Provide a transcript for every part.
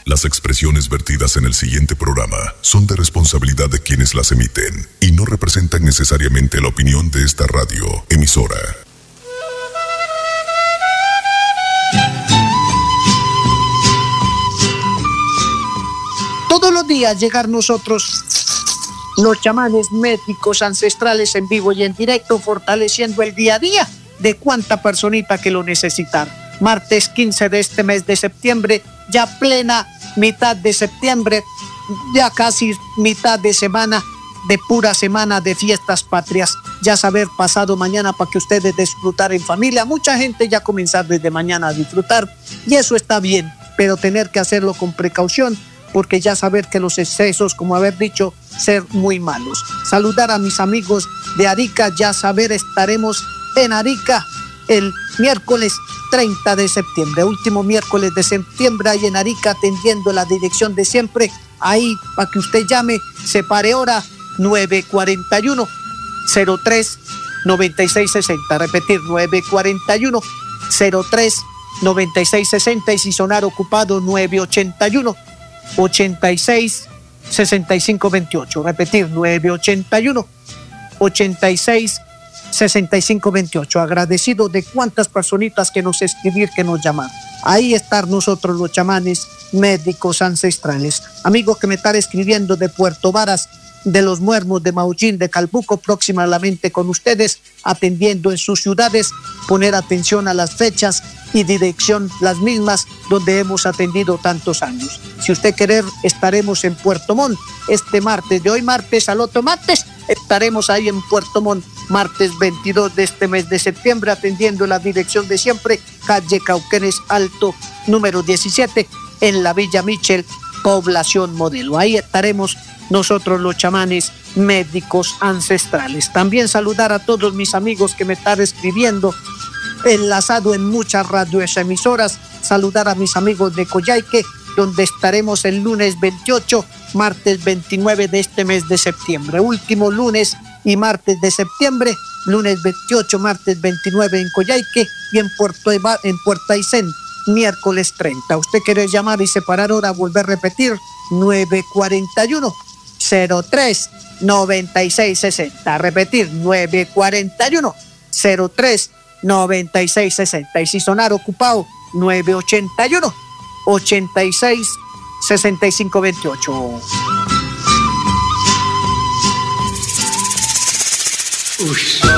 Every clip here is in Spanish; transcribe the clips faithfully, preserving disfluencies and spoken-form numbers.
Las expresiones vertidas en el siguiente programa son de responsabilidad de quienes las emiten y no representan necesariamente la opinión de esta radio emisora. Todos los días llegar nosotros, los chamanes médicos ancestrales en vivo y en directo, fortaleciendo el día a día de cuánta personita que lo necesitar. Martes quince de este mes de septiembre, ya plena mitad de septiembre, ya casi mitad de semana, de pura semana de fiestas patrias. Ya saber pasado mañana para que ustedes disfrutar en familia. Mucha gente ya comenzar desde mañana a disfrutar y eso está bien, pero tener que hacerlo con precaución, porque ya saber que los excesos, como haber dicho, ser muy malos. Saludar a mis amigos de Arica, ya saber estaremos en Arica el miércoles treinta de septiembre, último miércoles de septiembre, ahí en Arica, atendiendo la dirección de siempre. Ahí, para que usted llame, separe hora nueve cuarenta y uno, cero tres, noventa y seis sesenta. Repetir, nueve cuarenta y uno, cero tres, noventa y seis sesenta. Y si sonar ocupado, nueve ochenta y uno, ochenta y seis, sesenta y cinco veintiocho. Repetir, nueve ochenta y uno, ochenta y seis, sesenta y cinco veintiocho. Agradecido de cuántas personitas que nos escribir, que nos llaman. Ahí estar nosotros los chamanes médicos ancestrales. Amigos que me están escribiendo de Puerto Varas, de Los Muermos, de Maullín, de Calbuco, próximamente con ustedes, atendiendo en sus ciudades, poner atención a las fechas y dirección, las mismas donde hemos atendido tantos años. Si usted quiere, estaremos en Puerto Montt este martes, de hoy martes al otro martes, estaremos ahí en Puerto Montt, martes veintidós de este mes de septiembre, atendiendo la dirección de siempre, calle Cauquenes Alto, número diecisiete, en la Villa Michel, población Modelo. Ahí estaremos nosotros los chamanes médicos ancestrales. También saludar a todos mis amigos que me están escribiendo, enlazado en muchas radioemisoras. Saludar a mis amigos de Coyhaique, donde estaremos el lunes veintiocho, martes veintinueve de este mes de septiembre. Último lunes y martes de septiembre, lunes veintiocho, martes veintinueve en Coyhaique, y en Puerto Eba, en Puerto Aysén, miércoles treinta. Usted quiere llamar y separar hora, volver a repetir, nueve cuarenta y uno, cero tres, noventa y seis sesenta. Repetir, nueve cuarenta y uno, cero tres, noventa y seis sesenta. Y si sonar ocupado, nueve ochenta y uno, ochenta y seis, sesenta y cinco veintiocho. Uy.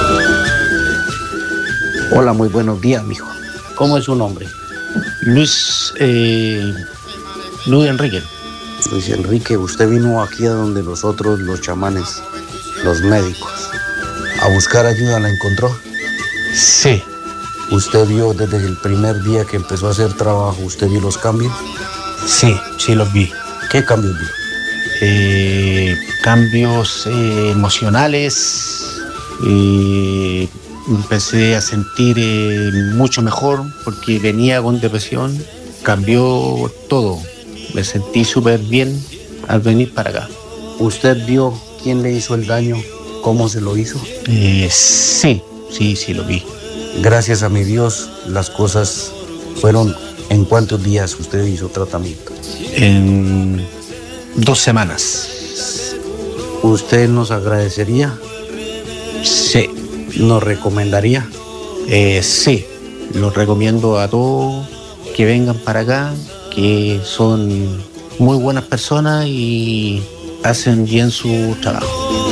Hola, muy buenos días, mijo. ¿Cómo es su nombre? Luis, eh, Luis Enrique. Luis Enrique, usted vino aquí a donde nosotros, los chamanes, los médicos, a buscar ayuda, ¿la encontró? Sí. ¿Usted vio desde el primer día que empezó a hacer trabajo, usted vio los cambios? Sí, sí los vi. ¿Qué cambios vio? Eh, cambios eh, emocionales. Eh, empecé a sentir eh, mucho mejor porque venía con depresión. Cambió todo. Me sentí súper bien al venir para acá. ¿Usted vio quién le hizo el daño? ¿Cómo se lo hizo? Eh, sí, sí, sí lo vi. Gracias a mi Dios, las cosas fueron. ¿En cuántos días usted hizo tratamiento? En dos semanas. ¿Usted nos agradecería? Sí. ¿Nos recomendaría? Eh, sí, los recomiendo a todos que vengan para acá, que son muy buenas personas y hacen bien su trabajo.